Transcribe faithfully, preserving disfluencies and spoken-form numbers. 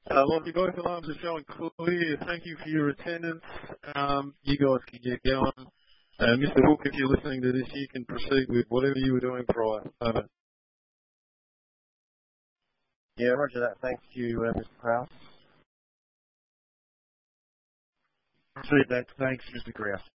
Uh, well, your both alarms are showing clear. Thank you for your attendance. Um, you guys can get going. Uh, Mister Hook, if you're listening to this, you can proceed with whatever you were doing prior. Over. Yeah, roger that. Thank you, uh, Mister Krause. Proceed that. Thanks, Mister Krause.